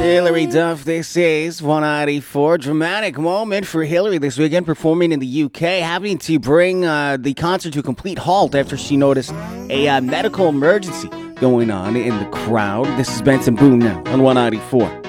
Hilary Duff, this is 194. Dramatic moment for Hilary this weekend, performing in the UK, having to bring the concert to a complete halt after she noticed a medical emergency going on in the crowd. This is Benson Boone now on 194.